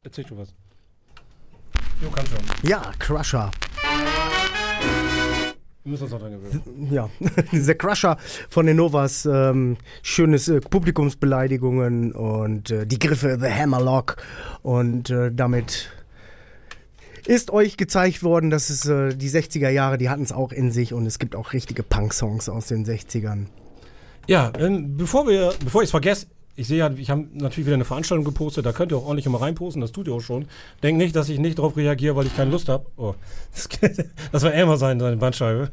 erzähl schon was. Jo, kann schon. Ja, Crusher. Wir müssen uns noch dran gewöhnen. Ja, The Crusher von den Novas. Schönes Publikumsbeleidigungen und die Griffe The Hammerlock. Und damit ist euch gezeigt worden, dass es die 60er Jahre, die hatten es auch in sich. Und es gibt auch richtige Punk-Songs aus den 60ern. Ja, bevor ich es vergesse, ich sehe ja, ich habe natürlich wieder eine Veranstaltung gepostet, da könnt ihr auch ordentlich immer reinposten, das tut ihr auch schon. Denkt nicht, dass ich nicht darauf reagiere, weil ich keine Lust habe. Oh, das war Elmar seine Bandscheibe.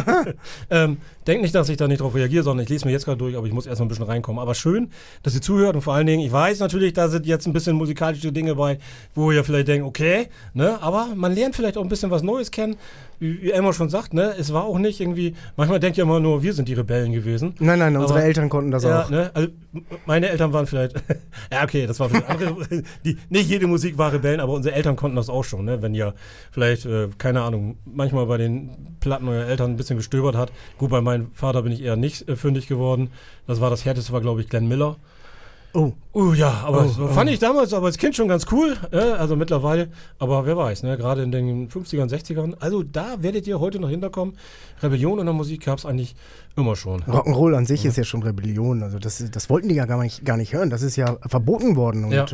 Denkt nicht, dass ich da nicht drauf reagiere, sondern ich lese mir jetzt gerade durch, aber ich muss erst mal ein bisschen reinkommen. Aber schön, dass ihr zuhört und vor allen Dingen, ich weiß natürlich, da sind jetzt ein bisschen musikalische Dinge bei, wo ihr vielleicht denkt, okay, ne, aber man lernt vielleicht auch ein bisschen was Neues kennen. Wie Elmar schon sagt, ne, es war auch nicht irgendwie, manchmal denkt ihr immer nur, wir sind die Rebellen gewesen. Nein, unsere Eltern konnten das auch. Ne, also meine Eltern waren vielleicht, ja okay, das war vielleicht andere, nicht jede Musik war Rebellen, aber unsere Eltern konnten das auch schon, ne, wenn ihr vielleicht, keine Ahnung, manchmal bei den Platten eurer Eltern ein bisschen gestöbert hat. Gut, bei meinem Vater bin ich eher nicht fündig geworden. Das war das härteste, war glaube ich Glenn Miller. Ja, aber fand ich damals aber als Kind schon ganz cool, also mittlerweile, aber wer weiß, ne, gerade in den 50ern, 60ern, also da werdet ihr heute noch hinterkommen. Rebellion in der Musik gab es eigentlich immer schon. Rock'n'Roll an sich ist ja schon Rebellion, also das wollten die ja gar nicht hören, das ist ja verboten worden und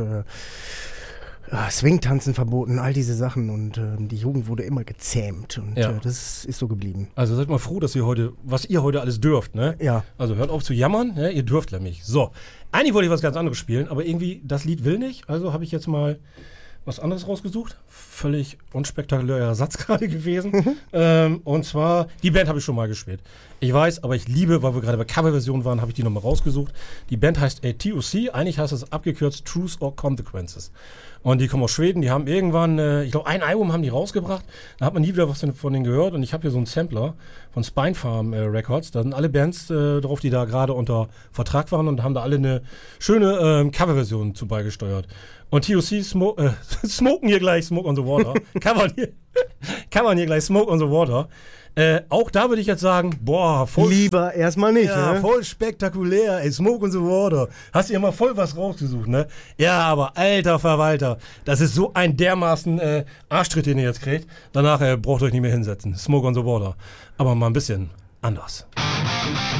Swing-Tanzen verboten, all diese Sachen und die Jugend wurde immer gezähmt und das ist so geblieben. Also seid mal froh, dass was ihr heute alles dürft, ne? Ja. Also hört auf zu jammern, ne? Ihr dürft nämlich. So, eigentlich wollte ich was ganz anderes spielen, aber irgendwie das Lied will nicht, also habe ich jetzt mal was anderes rausgesucht. Völlig unspektakulärer Satz gerade gewesen. Und zwar, die Band habe ich schon mal gespielt. Ich weiß, aber ich liebe, weil wir gerade bei Coverversionen waren, habe ich die nochmal rausgesucht. Die Band heißt TOC, eigentlich heißt es abgekürzt Truth or Consequences. Und die kommen aus Schweden, die haben irgendwann, ich glaube, ein Album haben die rausgebracht, da hat man nie wieder was von denen gehört und ich habe hier so einen Sampler von Spinefarm Records, da sind alle Bands drauf, die da gerade unter Vertrag waren und haben da alle eine schöne Coverversion zu beigesteuert. Und TOC smoken hier gleich Smoke on the Water, kann man hier gleich Smoke on the Water. Auch da würde ich jetzt sagen, boah, voll... Lieber erstmal nicht, ja, ne? Voll spektakulär, ey, Smoke on the Water. Hast du immer voll was rausgesucht, ne? Ja, aber alter Verwalter, das ist so ein dermaßen Arschtritt, den ihr jetzt kriegt. Danach braucht ihr euch nicht mehr hinsetzen. Smoke on the Water. Aber mal ein bisschen anders.